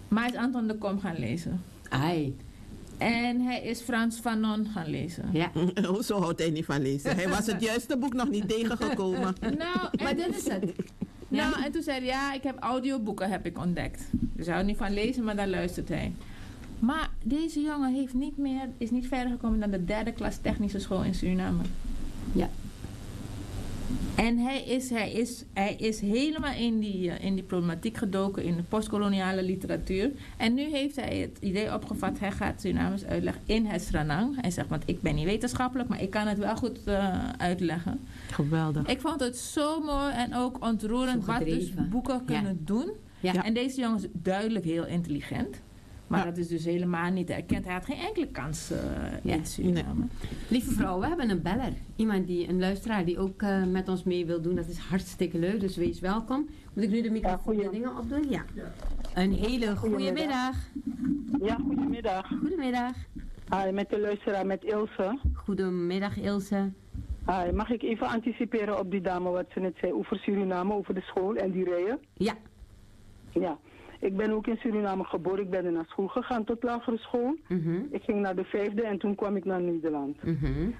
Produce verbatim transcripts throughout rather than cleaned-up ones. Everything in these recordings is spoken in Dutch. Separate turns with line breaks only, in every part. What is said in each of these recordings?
Maar hij is Anton de Kom gaan lezen.
Ai.
En hij is Frans Fanon gaan lezen.
Ja.
Hoezo houdt hij niet van lezen? Hij was het juiste boek nog niet tegengekomen.
Nou,
Maar dit is het.
nou, en toen zei hij, ja, ik heb audioboeken heb ik ontdekt. Dus hij houdt niet van lezen, maar daar luistert hij. Maar deze jongen heeft niet meer, is niet verder gekomen dan de derde klas technische school in Suriname.
Ja.
En hij is, hij is, hij is helemaal in die, uh, in die problematiek gedoken in de postkoloniale literatuur. En nu heeft hij het idee opgevat, hij gaat Surinamers uitleggen in het Sranang. Hij zegt, want ik ben niet wetenschappelijk, maar ik kan het wel goed uh, uitleggen.
Geweldig.
Ik vond het zo mooi en ook ontroerend wat dus boeken kunnen
ja.
doen.
Ja.
En deze jongen is duidelijk heel intelligent. Maar ja. dat is dus helemaal niet erkend. Hij had geen enkele kans uh,
ja.
in Suriname. Nee.
Lieve vrouw, we hebben een beller. Iemand die, een luisteraar die ook uh, met ons mee wil doen. Dat is hartstikke leuk, dus wees welkom. Moet ik nu de microfoon ja, de dingen opdoen? Ja. ja. Een hele goede middag.
Ja, goedemiddag.
Goedemiddag.
Hi, met de luisteraar met Ilse.
Goedemiddag Ilse.
Hi, mag ik even anticiperen op die dame wat ze net zei over Suriname, over de school en die rijen?
Ja.
Ja. Ik ben ook in Suriname geboren. Ik ben er naar school gegaan tot lagere school.
Mm-hmm.
Ik ging naar de vijfde en toen kwam ik naar Nederland.
Mm-hmm.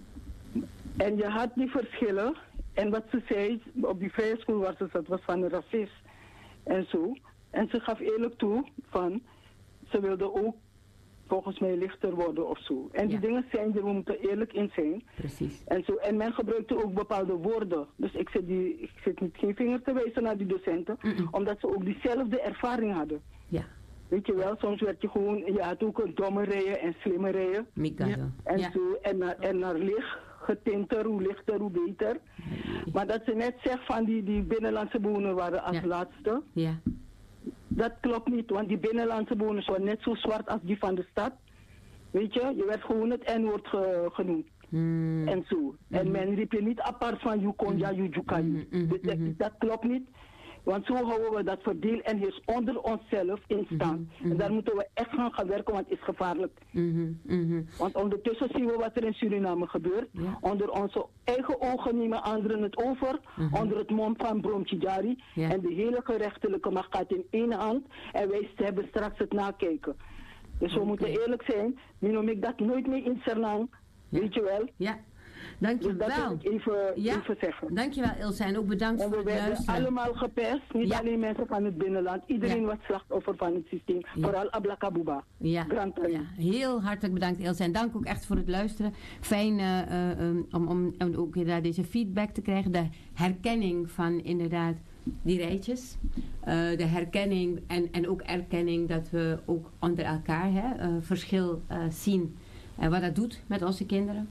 En je had die verschillen. En wat ze zei, op die vrije school waar ze zat, was van een racist. En zo. En ze gaf eerlijk toe van, ze wilde ook volgens mij lichter worden of zo. En die ja. dingen zijn er, we moeten eerlijk in zijn.
Precies.
En, zo. En men gebruikte ook bepaalde woorden. Dus ik zit, die, ik zit niet geen vinger te wijzen naar die docenten, Mm-mm. omdat ze ook diezelfde ervaring hadden.
Ja.
Weet je wel, soms werd je gewoon, je had ook een domme rijen en slimme rijen.
Ja.
En
ja.
zo, en naar, en naar licht getinter, hoe lichter, hoe beter. Nee. Maar dat ze net zegt van die, die binnenlandse bewoners waren als
ja.
laatste.
Ja.
Dat klopt niet, want die binnenlandse bewoners waren net zo zwart als die van de stad. Weet je, je werd gewoon het N-woord ge, genoemd. Mm. En zo. Mm-hmm. En men riep je niet apart van Yukonja, mm-hmm. Yujukayu. Mm-hmm. Dat, dat klopt niet. Want zo houden we dat verdeel en heers onder onszelf in stand. Mm-hmm. En daar moeten we echt gaan gaan werken, want het is gevaarlijk.
Mm-hmm. Mm-hmm.
Want ondertussen zien we wat er in Suriname gebeurt. Yeah. Onder onze eigen ogen nemen anderen het over. Mm-hmm. Onder het mom van Brom Tjidjari. Yeah. En de hele gerechtelijke macht gaat in één hand. En wij hebben straks het nakijken. Dus we okay. moeten eerlijk zijn. Nu noem ik dat nooit meer in Sernang. Ja. Weet je wel?
Ja. Dank je
dus
wel.
Dat wil ik even,
ja.
even zeggen.
Dank je wel Ilse en ook bedankt en voor het luisteren.
We werden allemaal gepest. Niet ja. alleen mensen van het binnenland. Iedereen ja. was slachtoffer van het systeem. Ja. Vooral Ablakabuba.
Ja. ja. Heel hartelijk bedankt Ilse. En dank ook echt voor het luisteren. Fijn uh, uh, um, om, om, om ook inderdaad deze feedback te krijgen. De herkenning van inderdaad die rijtjes. Uh, de herkenning en, en ook erkenning dat we ook onder elkaar hè, uh, verschil uh, zien. En wat dat doet met onze kinderen.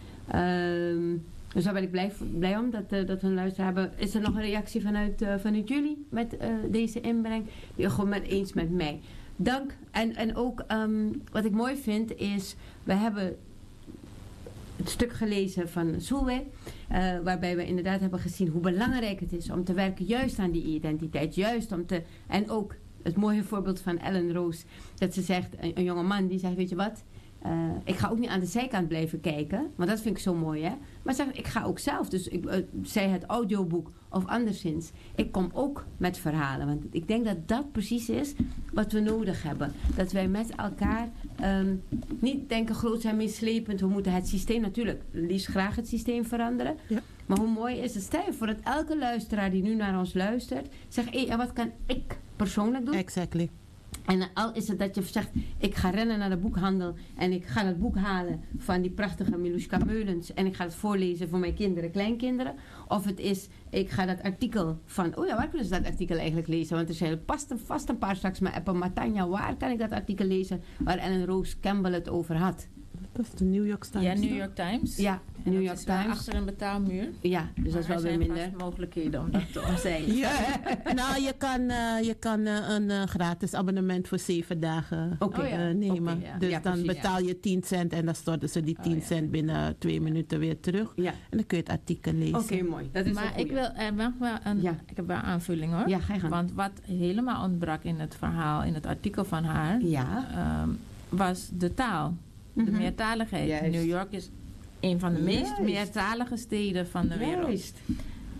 Uh, dus daar ben ik blij, blij om dat, uh, dat we een luisteraar hebben. Is er nog een reactie vanuit, uh, vanuit jullie met uh, deze inbreng? Die gewoon met eens met mij. Dank. En, en ook um, wat ik mooi vind is, we hebben het stuk gelezen van Soelwe, uh, waarbij we inderdaad hebben gezien hoe belangrijk het is om te werken juist aan die identiteit. Juist om te, en ook het mooie voorbeeld van Ellen Roos, dat ze zegt, een, een jonge man die zegt, weet je wat, Uh, ik ga ook niet aan de zijkant blijven kijken, want dat vind ik zo mooi, hè. Maar zeg, ik ga ook zelf, dus ik, uh, zij het audioboek of anderszins. Ik kom ook met verhalen, want ik denk dat dat precies is wat we nodig hebben. Dat wij met elkaar um, niet denken groot zijn meeslepend, we moeten het systeem natuurlijk, liefst graag het systeem veranderen. Ja. Maar hoe mooi is het, stel je voor dat elke luisteraar die nu naar ons luistert, zegt, hé, en wat kan ik persoonlijk doen?
Exactly.
En al is het dat je zegt, ik ga rennen naar de boekhandel en ik ga het boek halen van die prachtige Miluska Meulens en ik ga het voorlezen voor mijn kinderen, kleinkinderen. Of het is, ik ga dat artikel van, oh ja, waar kunnen ze dat artikel eigenlijk lezen? Want er zijn vast een, vast een paar straks, maar appen, Matanja, waar kan ik dat artikel lezen waar Ellen Rose Campbell het over had?
Dat is de New York Times.
Ja, New York Times.
Ja,
en
New York Times.
Achter een betaalmuur.
Ja, dus maar dat is wel weer minder.
Er zijn mogelijkheden om dat te omzeilen.
Ja, nou, je kan, uh, je kan uh, een uh, gratis abonnement voor zeven dagen
okay.
uh,
ja.
nemen.
Okay, ja.
Dus
ja,
dan
precies,
betaal je tien cent en dan storten ze die tien oh, ja. cent binnen twee minuten weer terug.
Ja.
En dan kun je het artikel lezen.
Oké, okay, mooi. Dat is
maar ik wil er wel een, ja. ik heb wel een aanvulling hoor.
Ja, ga je gang.
Want wat helemaal ontbrak in het verhaal, in het artikel van haar,
ja.
um, was de taal. De mm-hmm. meertaligheid.
Juist.
New York is een van de meest
Juist.
meertalige steden van de
Juist.
wereld.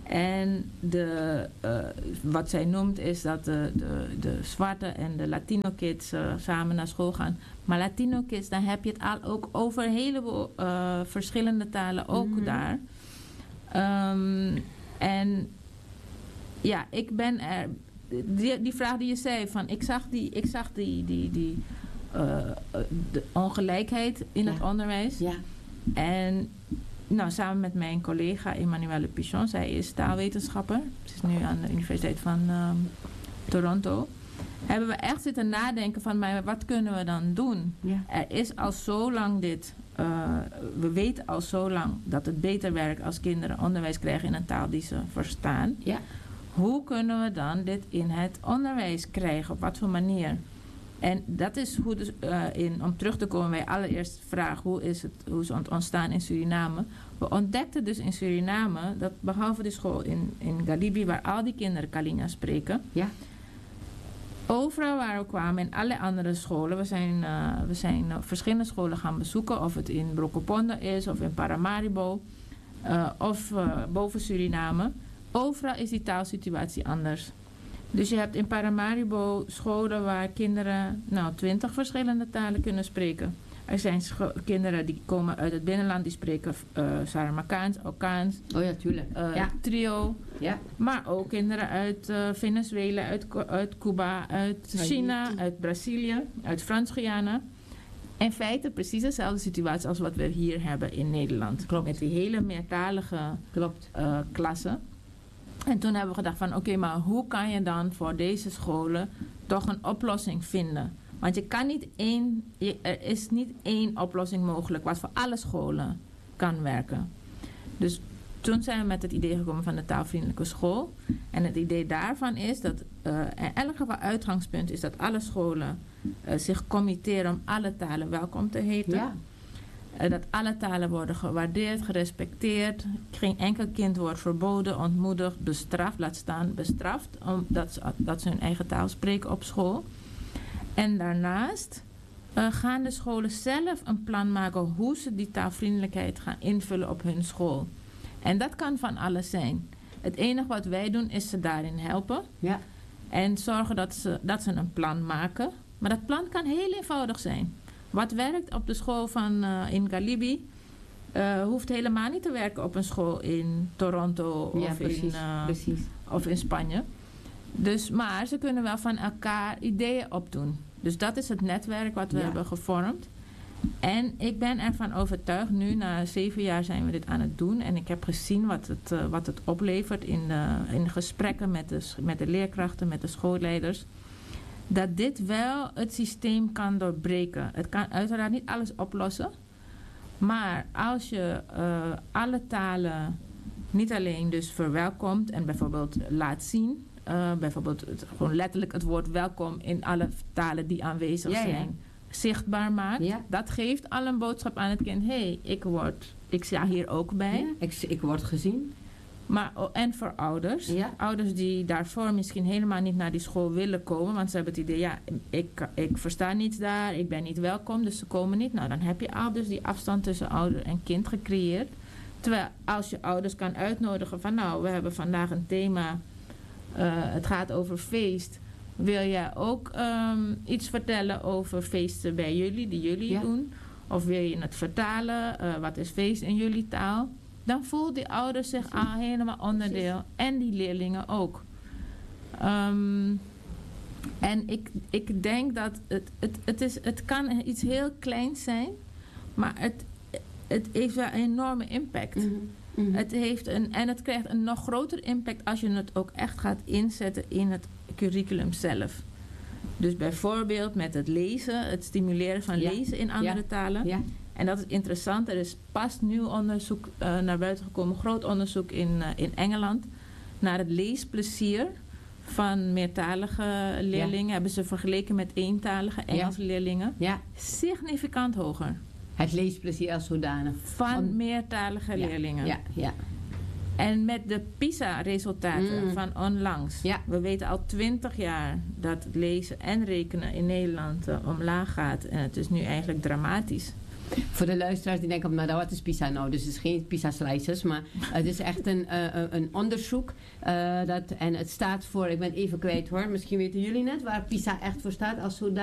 En de, uh, wat zij noemt is dat de, de, de zwarte en de Latino kids uh, samen naar school gaan. Maar Latino kids, dan heb je het al ook over een heleboel uh, verschillende talen ook mm-hmm. daar. Um, en ja, ik ben er... Die, die vraag die je zei, van ik zag die, ik zag die, die, die uh, de ongelijkheid in ja. het onderwijs.
Ja.
En nou, samen met mijn collega Emmanuelle Pichon, zij is taalwetenschapper. Ze is nu aan de Universiteit van um, Toronto. Hebben we echt zitten nadenken van, maar wat kunnen we dan doen?
Ja.
Er is al zo lang dit... Uh, we weten al zo lang dat het beter werkt als kinderen onderwijs krijgen in een taal die ze verstaan.
Ja.
Hoe kunnen we dan dit in het onderwijs krijgen? Op wat voor manier? En dat is hoe dus, uh, in, om terug te komen bij je allereerste vraag, hoe is het, hoe is het ontstaan in Suriname? We ontdekten dus in Suriname dat behalve de school in, in Galibi, waar al die kinderen Kalinga spreken,
ja.
overal waar we kwamen, in alle andere scholen, we zijn, uh, we zijn uh, verschillende scholen gaan bezoeken, of het in Brokopondo is, of in Paramaribo, uh, of uh, boven Suriname. Overal is die taalsituatie anders. Dus je hebt in Paramaribo scholen waar kinderen nou twintig verschillende talen kunnen spreken. Er zijn scho- kinderen die komen uit het binnenland, die spreken uh, Saramakaans, Okaans,
oh ja, tuurlijk.
Uh,
ja.
Trio.
Ja.
Maar ook kinderen uit uh, Venezuela, uit, uit Cuba, uit China, uit Brazilië, uit Frans-Guyana. In feite precies dezelfde situatie als wat we hier hebben in Nederland.
Klopt.
Met die hele meertalige
Klopt.
Uh, klassen. En toen hebben we gedacht van, oké, okay, maar hoe kan je dan voor deze scholen toch een oplossing vinden? Want je kan niet één, je, er is niet één oplossing mogelijk wat voor alle scholen kan werken. Dus toen zijn we met het idee gekomen van de taalvriendelijke school. En het idee daarvan is dat, uh, in elk geval uitgangspunt is dat alle scholen uh, zich committeren om alle talen welkom te heten.
Ja.
Uh, dat alle talen worden gewaardeerd, gerespecteerd. Geen enkel kind wordt verboden, ontmoedigd, bestraft, laat staan bestraft, omdat ze, dat ze hun eigen taal spreken op school. En daarnaast uh, gaan de scholen zelf een plan maken hoe ze die taalvriendelijkheid gaan invullen op hun school. En dat kan van alles zijn. Het enige wat wij doen is ze daarin helpen.
Ja.
En zorgen dat ze, dat ze een plan maken. Maar dat plan kan heel eenvoudig zijn. Wat werkt op de school van, uh, in Galibi, uh, hoeft helemaal niet te werken op een school in Toronto
ja,
of,
precies,
in, uh,
precies.
of in Spanje. Dus, maar ze kunnen wel van elkaar ideeën opdoen. Dus dat is het netwerk wat we ja. hebben gevormd. En ik ben ervan overtuigd, nu na zeven jaar zijn we dit aan het doen. En ik heb gezien wat het, uh, wat het oplevert in de, in de gesprekken met de, met de leerkrachten, met de schoolleiders. Dat dit wel het systeem kan doorbreken. Het kan uiteraard niet alles oplossen. Maar als je uh, alle talen niet alleen dus verwelkomt en bijvoorbeeld laat zien. Uh, bijvoorbeeld het, gewoon letterlijk het woord welkom in alle talen die aanwezig
ja, ja.
zijn. Zichtbaar maakt.
Ja.
Dat geeft al een boodschap aan het kind. Hé, hey, ik word, ik sta hier ook bij.
Ja, ik, ik word gezien.
Maar, en voor ouders.
Ja.
Ouders die daarvoor misschien helemaal niet naar die school willen komen. Want ze hebben het idee, ja, ik, ik versta niets daar. Ik ben niet welkom, dus ze komen niet. Nou, dan heb je al dus die afstand tussen ouder en kind gecreëerd. Terwijl als je ouders kan uitnodigen van, nou, we hebben vandaag een thema. Uh, het gaat over feest. Wil jij ook um, iets vertellen over feesten bij jullie, die jullie ja. doen? Of wil je het vertalen? Uh, wat is feest in jullie taal? Dan voelt die ouders zich al helemaal onderdeel. Precies. En die leerlingen ook. Um, en ik, ik denk dat het, het, het, is, het kan iets heel kleins zijn. Maar het, het heeft wel een enorme impact.
Mm-hmm. Mm-hmm.
Het heeft een, en het krijgt een nog groter impact als je het ook echt gaat inzetten in het curriculum zelf. Dus bijvoorbeeld met het lezen, het stimuleren van ja. lezen in andere ja. talen. Ja. En dat is interessant. Er is pas nieuw onderzoek uh, naar buiten gekomen, groot onderzoek in, uh, in Engeland, naar het leesplezier van meertalige leerlingen. Ja. Hebben ze vergeleken met eentalige Engelse ja. leerlingen.
Ja.
Significant hoger.
Het leesplezier als zodanig.
Van Om... meertalige
ja.
leerlingen.
Ja, ja.
En met de PISA-resultaten mm. van onlangs.
Ja.
We weten al twintig jaar dat het lezen en rekenen in Nederland uh, omlaag gaat. En het is nu eigenlijk dramatisch.
Voor de luisteraars die denken, nou wat is PISA nou? Dus het is geen PISA slices, maar het is echt een, uh, een onderzoek. Uh, dat, en het staat voor, ik ben even kwijt hoor, misschien weten jullie net waar PISA echt voor staat als zodanig.